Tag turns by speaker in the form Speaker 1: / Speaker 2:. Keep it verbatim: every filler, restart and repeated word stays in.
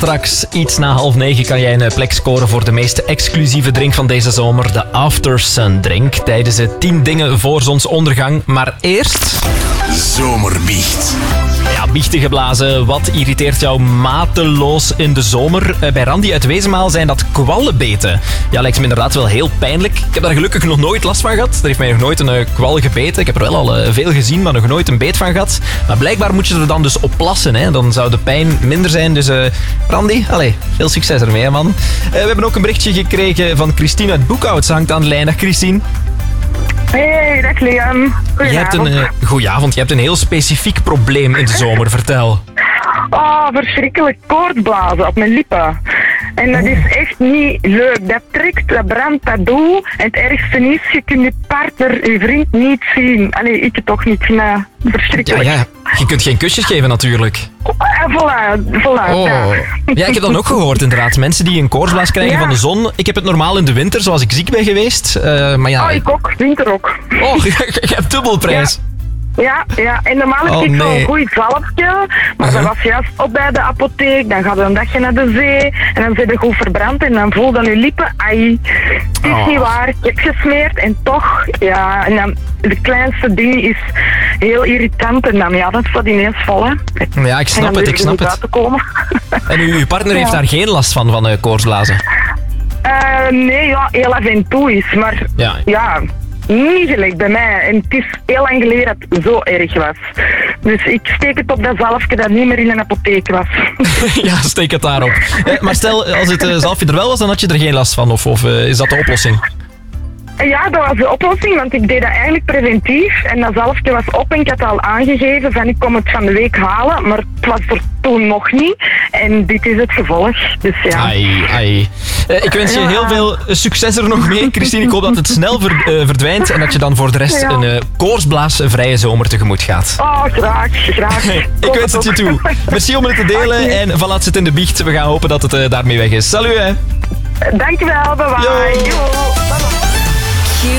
Speaker 1: Straks iets na half negen kan jij een plek scoren voor de meest exclusieve drink van deze zomer. De After Sun drink. Tijdens de tien dingen voor zonsondergang. Maar eerst...
Speaker 2: Zomerbiecht.
Speaker 1: Ja, biechten geblazen. Wat irriteert jou mateloos in de zomer? Uh, bij Randy uit Wezenmaal zijn dat kwallenbeten. Ja, lijkt me inderdaad wel heel pijnlijk. Ik heb daar gelukkig nog nooit last van gehad. Er heeft mij nog nooit een uh, kwal gebeten. Ik heb er wel al uh, veel gezien, maar nog nooit een beet van gehad. Maar blijkbaar moet je er dan dus op plassen. Hè. Dan zou de pijn minder zijn. Dus uh, Randy, allez, veel succes ermee, hè, man. Uh, we hebben ook een berichtje gekregen van Christine uit Boekhout. Ze hangt aan de lijn. Dag, Christine.
Speaker 3: Hey, dag Liam.
Speaker 1: Je hebt een, uh, goedenavond. Je hebt een heel specifiek probleem in de zomer. Vertel.
Speaker 3: Oh, verschrikkelijk koortsblazen op mijn lippen. En dat is echt niet leuk. Dat trekt, dat brandt, dat doet. En het ergste is, je kunt je partner, je vriend niet zien. Allee, ik het toch niet. Ik vind dat verschrikkelijk.
Speaker 1: Ja, ja. Je kunt geen kusjes geven natuurlijk.
Speaker 3: En voilà, voilà.
Speaker 1: Oh.
Speaker 3: Ja.
Speaker 1: Ja, ik heb dat ook gehoord inderdaad. Mensen die een koortsblaas krijgen
Speaker 3: Ja.
Speaker 1: van de zon. Ik heb het normaal in de winter, zoals ik ziek ben geweest. Uh, maar ja...
Speaker 3: Oh, ik ook. Winter ook.
Speaker 1: Oh, je hebt dubbelprijs.
Speaker 3: Ja, ja, en normaal heb
Speaker 1: Oh,
Speaker 3: ik
Speaker 1: nee.
Speaker 3: zo'n goed zalfje, maar dat was juist op bij de apotheek, dan gaat je een dagje naar de zee, en dan zit je goed verbrand, en dan voel je dan je lippen, ai, het is
Speaker 1: Oh.
Speaker 3: niet waar, ik heb gesmeerd, en toch, ja, en dan, de kleinste ding is heel irritant, en dan, ja, dat staat ineens vol, hè.
Speaker 1: Ja, ik
Speaker 3: En
Speaker 1: snap
Speaker 3: dan
Speaker 1: het,
Speaker 3: durf
Speaker 1: ik
Speaker 3: je
Speaker 1: snap
Speaker 3: niet
Speaker 1: het.
Speaker 3: uit te komen.
Speaker 1: En uw, uw partner heeft
Speaker 3: Ja.
Speaker 1: daar geen last van, van uh, koortsblazen?
Speaker 3: Uh, nee, ja, heel af en toe is, maar
Speaker 1: Ja.
Speaker 3: ja, niet gelijk bij mij. En het is heel lang geleden dat het zo erg was. Dus ik steek het op dat zalfje dat niet meer in een apotheek was.
Speaker 1: Ja, steek het daarop. Eh, maar stel, als het uh, zalfje er wel was, dan had je er geen last van. Of, of uh, is dat de oplossing?
Speaker 3: Ja, dat was de oplossing, want ik deed dat eigenlijk preventief. En dat zalfje was op en ik had al aangegeven van ik kom het van de week halen. Maar het was er toen nog niet. En dit is het gevolg. Dus ja.
Speaker 1: Ai, ai. Uh, ik wens je
Speaker 3: Ja.
Speaker 1: heel veel succes er nog mee, Christine. Ik hoop dat het snel ver, uh, verdwijnt en dat je dan voor de rest
Speaker 3: Ja.
Speaker 1: een uh, koortsblaasvrije zomer tegemoet gaat.
Speaker 3: Oh, graag, graag.
Speaker 1: Ik wens het je toe. Merci om het te delen
Speaker 3: Oké.
Speaker 1: en voilà, het zit in de biecht. We gaan hopen dat het uh, daarmee weg is. Salut, hè.
Speaker 3: Dankjewel, bye bye.
Speaker 1: Yo.
Speaker 3: Yo, bye bye.